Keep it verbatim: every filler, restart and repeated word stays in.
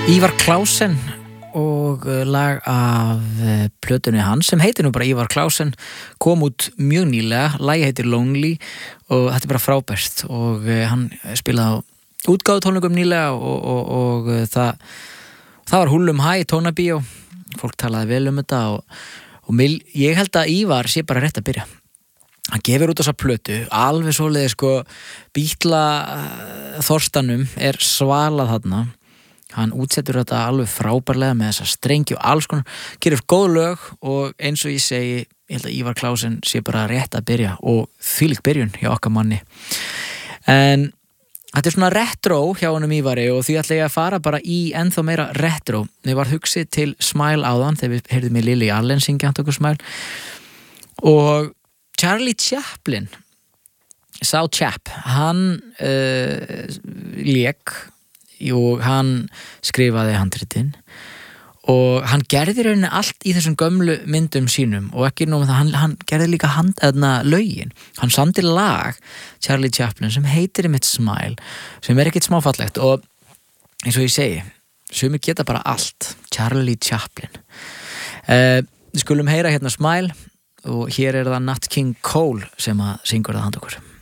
Ívar Clausen og lag af plötunni hans sem heitir nú bara Ívar Clausen, kom út mjög nýlega, lagið heitir Lonely og þetta er bara frábært og hann spilaði á útgáfutónleikum nýlega og, og, og það, það var húllum hæ í tónabíó, fólk talaði vel um þetta og, og mil, ég held að Ívar sé bara rétt að byrja. Hann gefur út þessa plötu, alveg svoleiði sko Bítla þorstanum er svalað þarna. Hann útsetur þetta alveg frábærlega með þessa strengi og alls konar, gerir góð lög og eins og ég segi, ég held að Ívar Clausen sé bara rétt að byrja og þvílík byrjun hjá okkar manni. En þetta er svona retro hjá honum Ívari og því ætla ég að fara bara í ennþá meira retro. Mér var hugsið til Smile áðan þegar við heyrðum í Lily Allen syngja hann okkur Smile og Charlie Chaplin, sá chap, hann uh, lék og hann skrifaði handritin og hann gerði rauninni allt í þessum gömlu myndum sínum og ekki nóg með það, hann, hann gerði líka hand, eðna, lögin, hann samdi lag Charlie Chaplin sem heitir einmitt Smile, sem er ekkert smáfallegt og eins og ég segi sumir geta bara allt, Charlie Chaplin uh, við skulum heyra hérna Smile og hér er það Nat King Cole sem að syngur það handa okkur.